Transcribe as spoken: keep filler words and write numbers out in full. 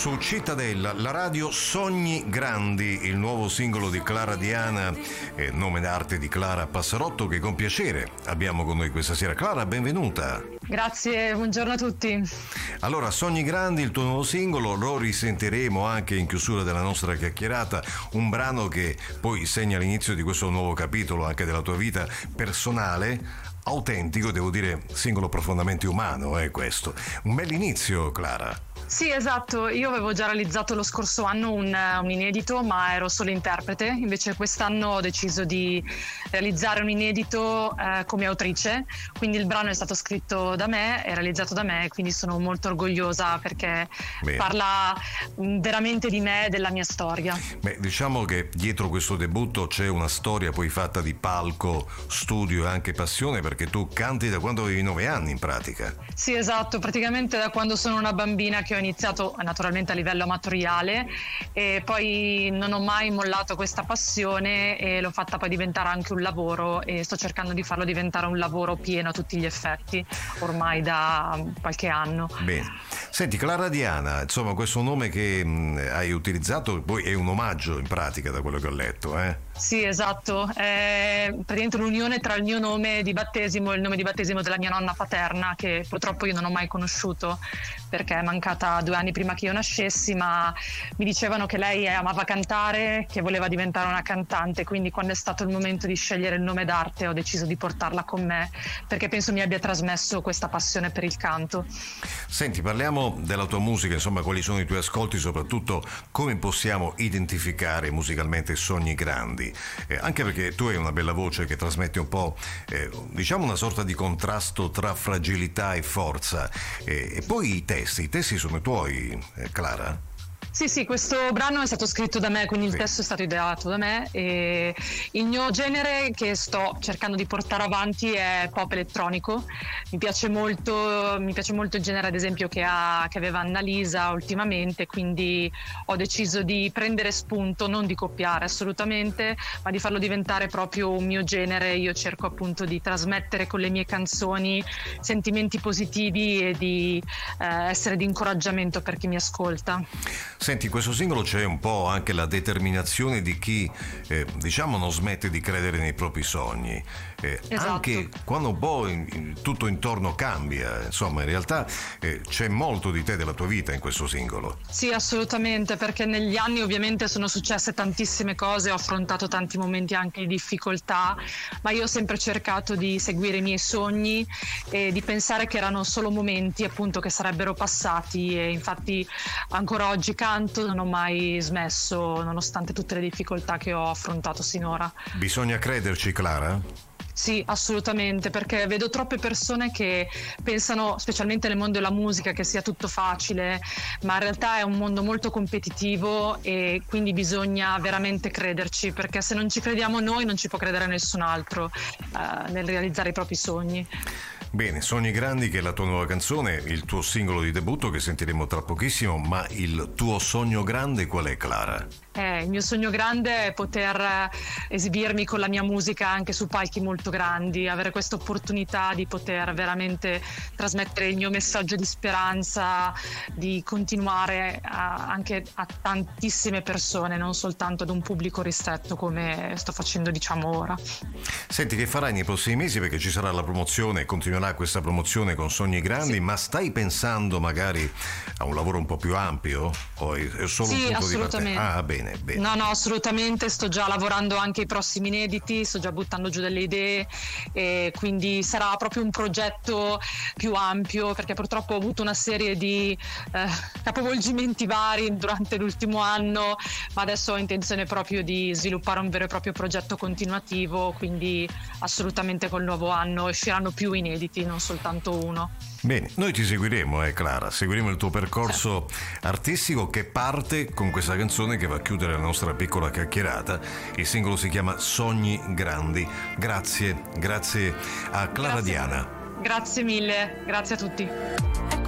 su Cittadella, la radio Sogni Grandi, il nuovo singolo di Clara Diana, eh, nome d'arte di Clara Passarotto, che con piacere abbiamo con noi questa sera. Clara, benvenuta. Grazie, buongiorno a tutti. Allora, Sogni Grandi, il tuo nuovo singolo, lo risentiremo anche in chiusura della nostra chiacchierata, un brano che poi segna l'inizio di questo nuovo capitolo anche della tua vita personale, autentico, devo dire, singolo profondamente umano, è questo. Un bell'inizio, Clara. Sì, esatto, io avevo già realizzato lo scorso anno un, un inedito, ma ero solo interprete, invece quest'anno ho deciso di realizzare un inedito eh, come autrice, quindi il brano è stato scritto da me, è realizzato da me, quindi sono molto orgogliosa perché Bene. parla veramente di me e della mia storia. Beh, diciamo che dietro questo debutto c'è una storia poi fatta di palco, studio e anche passione, perché tu canti da quando avevi nove anni in pratica. Sì, esatto, praticamente da quando sono una bambina che ho iniziato naturalmente a livello amatoriale e poi non ho mai mollato questa passione e l'ho fatta poi diventare anche un lavoro e sto cercando di farlo diventare un lavoro pieno a tutti gli effetti ormai da qualche anno. Bene. Senti, Clara Diana, insomma, questo nome che mh, hai utilizzato poi è un omaggio in pratica, da quello che ho letto, eh? Sì, esatto, è praticamente l'unione tra il mio nome di battesimo e il nome di battesimo della mia nonna paterna, che purtroppo io non ho mai conosciuto perché è mancata due anni prima che io nascessi, ma mi dicevano che lei amava cantare, che voleva diventare una cantante, quindi quando è stato il momento di scegliere il nome d'arte ho deciso di portarla con me perché penso mi abbia trasmesso questa passione per il canto. Senti, parliamo della tua musica, insomma, quali sono i tuoi ascolti, soprattutto come possiamo identificare musicalmente Sogni Grandi? Eh, anche perché tu hai una bella voce che trasmette un po', eh, diciamo, una sorta di contrasto tra fragilità e forza. Eh, e poi i testi, i testi sono tuoi, eh, Clara? Sì, sì, questo brano è stato scritto da me, quindi il sì. testo è stato ideato da me e il mio genere che sto cercando di portare avanti è pop elettronico. Mi piace molto, mi piace molto il genere, ad esempio, che, ha, che aveva Annalisa ultimamente, quindi ho deciso di prendere spunto, non di copiare assolutamente, ma di farlo diventare proprio un mio genere. Io cerco appunto di trasmettere con le mie canzoni sentimenti positivi e di eh, essere di incoraggiamento per chi mi ascolta. Senti, in questo singolo c'è un po' anche la determinazione di chi, eh, diciamo, non smette di credere nei propri sogni. Eh, esatto. Anche quando un po' in, in, tutto intorno cambia, insomma, in realtà eh, c'è molto di te, della tua vita in questo singolo. Sì, assolutamente, perché negli anni ovviamente sono successe tantissime cose, ho affrontato tanti momenti anche di difficoltà, ma io ho sempre cercato di seguire i miei sogni e di pensare che erano solo momenti, appunto, che sarebbero passati, e infatti ancora oggi canto, non ho mai smesso nonostante tutte le difficoltà che ho affrontato sinora. Bisogna crederci, Clara? Sì, assolutamente, perché vedo troppe persone che pensano, specialmente nel mondo della musica, che sia tutto facile, ma in realtà è un mondo molto competitivo e quindi bisogna veramente crederci, perché se non ci crediamo noi non ci può credere nessun altro eh, nel realizzare i propri sogni. Bene, Sogni Grandi, che è la tua nuova canzone, il tuo singolo di debutto che sentiremo tra pochissimo, ma il tuo sogno grande qual è, Clara? Eh, il mio sogno grande è poter esibirmi con la mia musica anche su palchi molto grandi, avere questa opportunità di poter veramente trasmettere il mio messaggio di speranza, di continuare a, anche a tantissime persone, non soltanto ad un pubblico ristretto come sto facendo, diciamo, ora. Senti, che farai nei prossimi mesi? Perché ci sarà la promozione, continuerà questa promozione con Sogni Grandi, sì. Ma stai pensando magari a un lavoro un po' più ampio? O è solo sì, un punto assolutamente. di partenza? Ah, bene. Bene. No, no, assolutamente, sto già lavorando anche ai prossimi inediti, sto già buttando giù delle idee e quindi sarà proprio un progetto più ampio, perché purtroppo ho avuto una serie di eh, capovolgimenti vari durante l'ultimo anno, ma adesso ho intenzione proprio di sviluppare un vero e proprio progetto continuativo, quindi assolutamente col nuovo anno usciranno più inediti, non soltanto uno. Bene, noi ti seguiremo, eh Clara, seguiremo il tuo percorso artistico che parte con questa canzone che va a chiudere la nostra piccola chiacchierata. Il singolo si chiama Sogni Grandi. Grazie, grazie a Clara Grazie. Diana. Grazie mille, grazie a tutti.